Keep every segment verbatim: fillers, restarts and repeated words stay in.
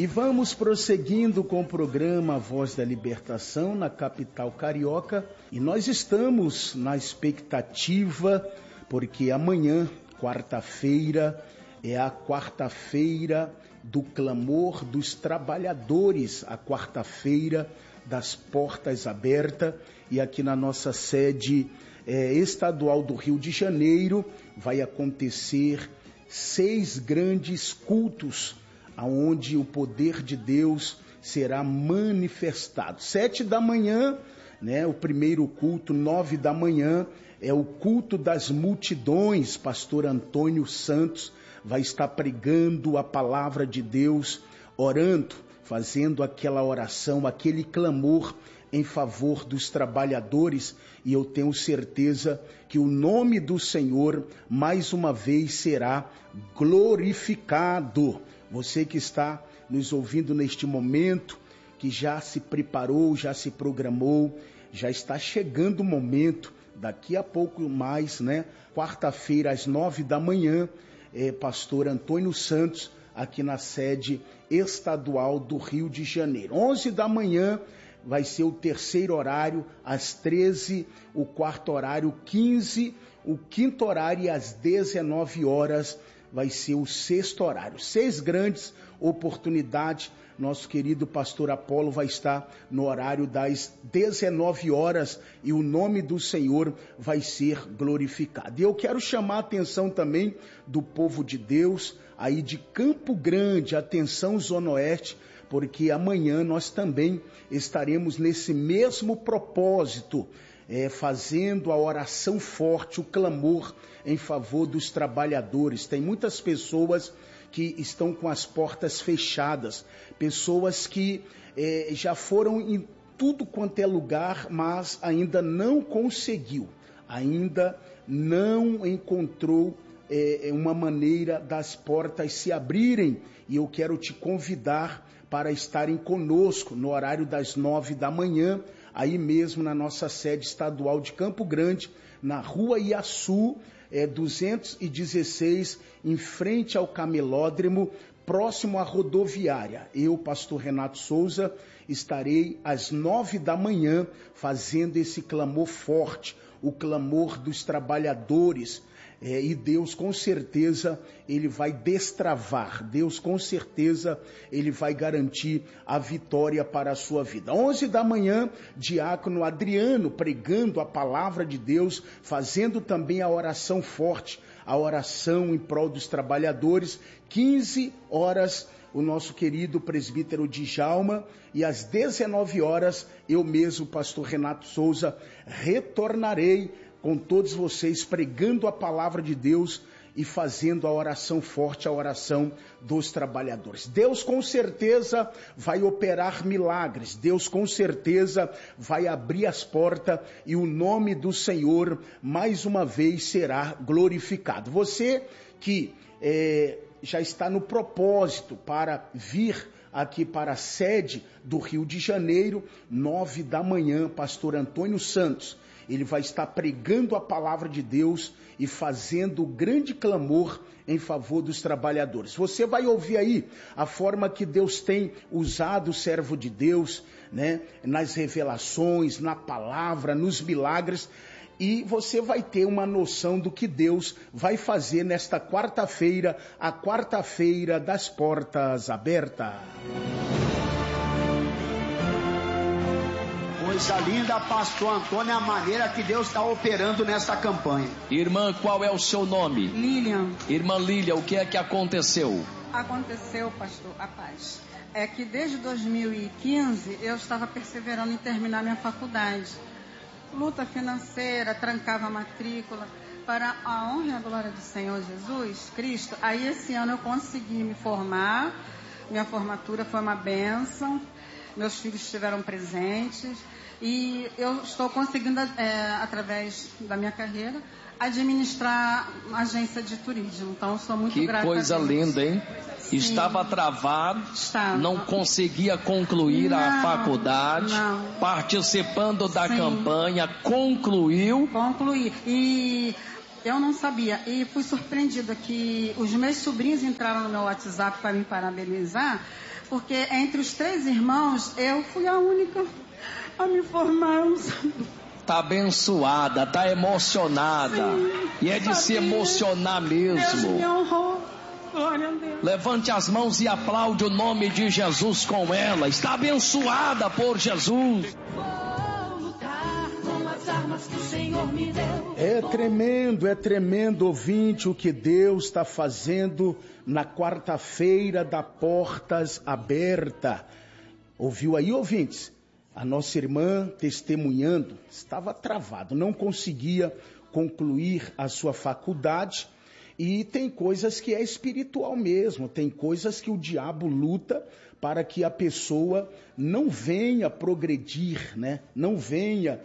E vamos prosseguindo com o programa Voz da Libertação na capital carioca. E nós estamos na expectativa, porque amanhã, quarta-feira, é a quarta-feira do clamor dos trabalhadores, a quarta-feira das portas abertas. E aqui na nossa sede é, estadual do Rio de Janeiro vai acontecer seis grandes cultos, aonde o poder de Deus será manifestado. Sete da manhã, né, o primeiro culto. Nove da manhã é o culto das multidões. Pastor Antônio Santos vai estar pregando a palavra de Deus, orando, fazendo aquela oração, aquele clamor em favor dos trabalhadores, e eu tenho certeza que o nome do Senhor mais uma vez será glorificado. Você que está nos ouvindo neste momento, que já se preparou, já se programou, já está chegando o momento, daqui a pouco mais, né? Quarta-feira às nove da manhã, é, pastor Antônio Santos, aqui na sede estadual do Rio de Janeiro. onze da manhã vai ser o terceiro horário, às treze, o quarto horário, quinze, o quinto horário e às dezenove horas vai ser o sexto horário. Seis grandes oportunidades. Nosso querido pastor Apolo vai estar no horário das dezenove horas e o nome do Senhor vai ser glorificado. E eu quero chamar a atenção também do povo de Deus aí de Campo Grande, atenção Zona Oeste, porque amanhã nós também estaremos nesse mesmo propósito, é, fazendo a oração forte, o clamor em favor dos trabalhadores. Tem muitas pessoas que estão com as portas fechadas, pessoas que é, já foram em tudo quanto é lugar, mas ainda não conseguiu, ainda não encontrou é, uma maneira das portas se abrirem. E eu quero te convidar para estarem conosco no horário das nove da manhã, aí mesmo na nossa sede estadual de Campo Grande, na Rua Iaçu, é, duzentos e dezesseis, em frente ao Camelódromo, próximo à rodoviária. Eu, pastor Renato Souza, estarei às nove da manhã fazendo esse clamor forte, o clamor dos trabalhadores. É, e Deus com certeza ele vai destravar, Deus com certeza ele vai garantir a vitória para a sua vida. onze da manhã, diácono Adriano pregando a palavra de Deus, fazendo também a oração forte, a oração em prol dos trabalhadores. quinze horas, o nosso querido presbítero Djalma, e às dezenove horas, eu mesmo, pastor Renato Souza, retornarei com todos vocês, pregando a palavra de Deus e fazendo a oração forte, a oração dos trabalhadores. Deus com certeza vai operar milagres, Deus com certeza vai abrir as portas e o nome do Senhor mais uma vez será glorificado. Você que é, já está no propósito para vir aqui para a sede do Rio de Janeiro, nove da manhã, pastor Antônio Santos, ele vai estar pregando a palavra de Deus e fazendo o grande clamor em favor dos trabalhadores. Você vai ouvir aí a forma que Deus tem usado o servo de Deus, né, nas revelações, na palavra, nos milagres, e você vai ter uma noção do que Deus vai fazer nesta quarta-feira, a quarta-feira das portas abertas. Coisa linda, pastor Antônio, a maneira que Deus está operando nessa campanha. Irmã, qual é o seu nome? Lilian. Irmã Lília, o que é que aconteceu? Aconteceu, pastor, a paz. É que desde dois mil e quinze eu estava perseverando em terminar minha faculdade. Luta financeira, trancava a matrícula. Para a honra e a glória do Senhor Jesus Cristo, aí esse ano eu consegui me formar. Minha formatura foi uma bênção. Meus filhos estiveram presentes e eu estou conseguindo, é, através da minha carreira, administrar uma agência de turismo. Então, eu sou muito que grata. Que coisa linda, hein? Sim. Estava travado, Estava. não conseguia concluir não, a faculdade, não. participando da Sim. campanha, concluiu. Concluí. E Eu não sabia e fui surpreendida que os meus sobrinhos entraram no meu WhatsApp para me parabenizar, porque entre os três irmãos eu fui a única a me formar. Tá abençoada, tá emocionada. Sim, e é de sabia. Se emocionar mesmo. Deus me honrou. Glória a Deus. Levante as mãos e aplaude o nome de Jesus com ela. Está abençoada por Jesus. É tremendo, é tremendo, ouvinte, o que Deus está fazendo na quarta-feira da Portas Aberta. Ouviu aí, ouvintes? A nossa irmã testemunhando, estava travado, não conseguia concluir a sua faculdade. E tem coisas que é espiritual mesmo, tem coisas que o diabo luta para que a pessoa não venha progredir, né? Não venha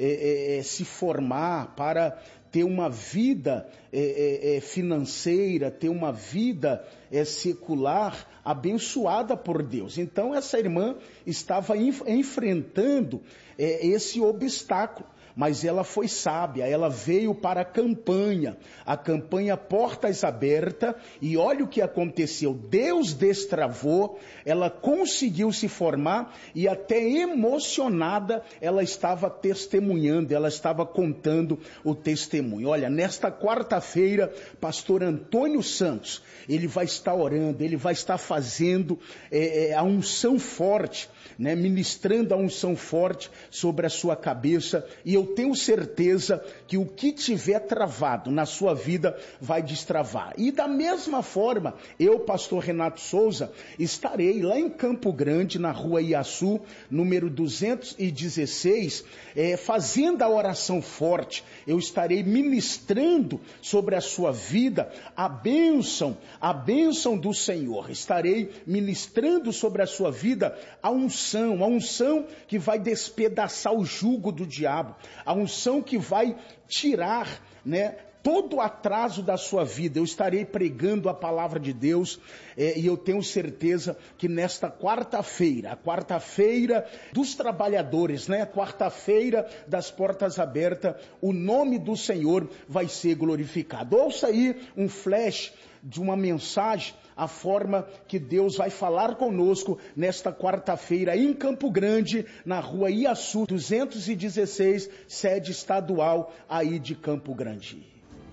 é, é, se formar para ter uma vida é, é, financeira, ter uma vida é, secular abençoada por Deus. Então essa irmã estava enf- enfrentando é, esse obstáculo. Mas ela foi sábia, ela veio para a campanha, a campanha Portas Abertas, e olha o que aconteceu, Deus destravou, ela conseguiu se formar, e até emocionada ela estava testemunhando, ela estava contando o testemunho. Olha, nesta quarta-feira, pastor Antônio Santos, ele vai estar orando, ele vai estar fazendo é, é, a unção forte, né, ministrando a unção forte sobre a sua cabeça, e eu tenho certeza que o que tiver travado na sua vida vai destravar. E da mesma forma, eu, pastor Renato Souza, estarei lá em Campo Grande, na rua Iaçu, número duzentos e dezesseis, é, fazendo a oração forte. Eu estarei ministrando sobre a sua vida a bênção, a bênção do Senhor. Estarei ministrando sobre a sua vida a unção, a unção que vai despedaçar o jugo do diabo, a unção que vai tirar, né, todo o atraso da sua vida. Eu estarei pregando a palavra de Deus é, e eu tenho certeza que nesta quarta-feira, a quarta-feira dos trabalhadores, né, a quarta-feira das portas abertas, o nome do Senhor vai ser glorificado. Ouça aí um flash de uma mensagem, a forma que Deus vai falar conosco nesta quarta-feira em Campo Grande, na rua Iaçu, duzentos e dezesseis, sede estadual aí de Campo Grande.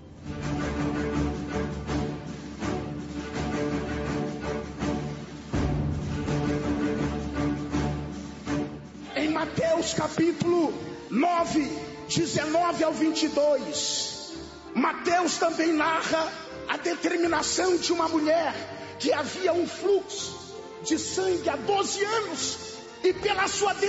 Em Mateus capítulo nove, dezenove ao vinte e dois, Mateus também narra a determinação de uma mulher que havia um fluxo de sangue há doze anos, e pela sua